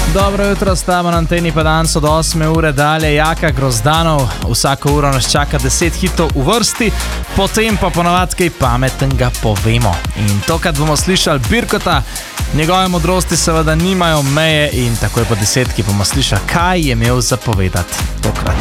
Dobro jutro, stavamo na anteni pa danes od 8 ure dalje. Jaka Grozdanov, vsako uro nas čaka 10 hitov v vrsti, potem pa ponavadi kaj pametnega povemo. In tokrat bomo slišali Birkota, njegove modrosti seveda nimajo meje in takoj po 10 bomo slišali, kaj je imel zapovedati tokrat.